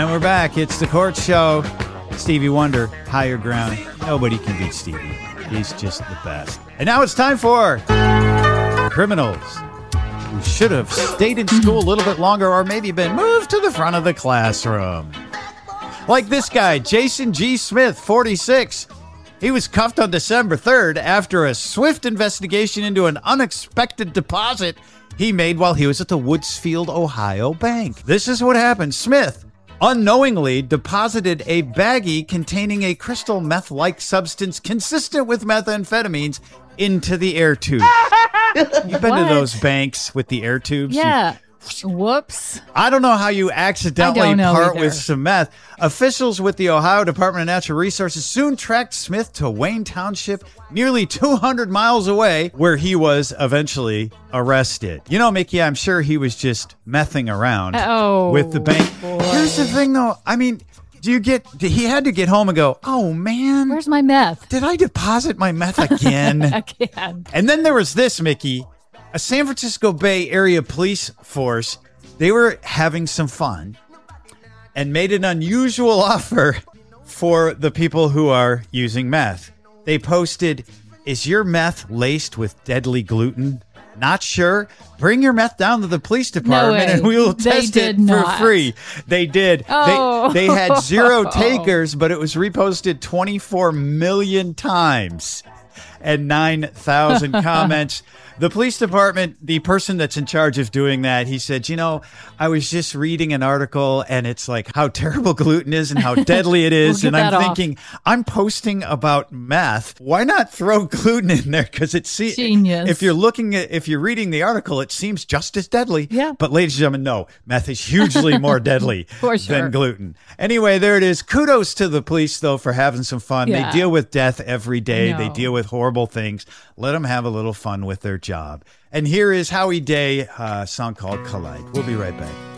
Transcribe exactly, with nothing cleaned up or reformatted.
And we're back. It's the Court Show. Stevie Wonder, Higher Ground. Nobody can beat Stevie. He's just the best. And now it's time for criminals who should have stayed in school a little bit longer or maybe been moved to the front of the classroom. Like this guy, Jason G. Smith, forty-six. He was cuffed on December third after a swift investigation into an unexpected deposit he made while he was at the Woodsfield, Ohio bank. This is what happened. Smith unknowingly deposited a baggie containing a crystal meth-like substance consistent with methamphetamines into the air tube. You've been What? to those banks with the air tubes? You- Yeah. Whoops. I don't know how you accidentally I don't know part either. with some meth. Officials with the Ohio Department of Natural Resources soon tracked Smith to Wayne Township, nearly two hundred miles away, where he was eventually arrested. You know, Mickey, I'm sure he was just messing around Oh, with the bank. boy. Here's the thing, though. I mean, do you get, he had to get home and go, oh, man, Where's my meth? did I deposit my meth again? Again. And then there was this, Mickey. A San Francisco Bay Area police force, they were having some fun and made an unusual offer for the people who are using meth. They posted, is your meth laced with deadly gluten? Not sure? Bring your meth down to the police department way. and we will They test it did for not. free. They did. Oh. They, they had zero takers, but it was reposted twenty-four million times and nine thousand comments. The police department, the person that's in charge of doing that, he said, you know, I was just reading an article and it's like how terrible gluten is and how deadly it is. We'll and get I'm that off. thinking, I'm posting about meth. Why not throw gluten in there? Because it's see, Genius. if you're looking at, if you're reading the article, it seems just as deadly. Yeah. But ladies and gentlemen, no, meth is hugely more deadly For sure. than gluten. Anyway, there it is. Kudos to the police, though, for having some fun. Yeah. They deal with death every day. No. They deal with horrible things. Let them have a little fun with their job. And here is Howie Day, a song called Collide. We'll be right back.